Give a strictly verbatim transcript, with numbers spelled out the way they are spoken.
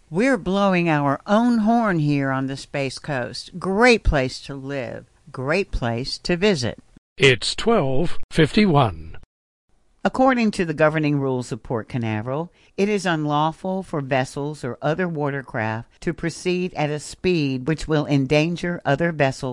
We're blowing our own horn here on the Space Coast. Great place to live. Great place to visit. It's twelve fifty-one. According to the governing rules of Port Canaveral, it is unlawful for vessels or other watercraft to proceed at a speed which will endanger other vessels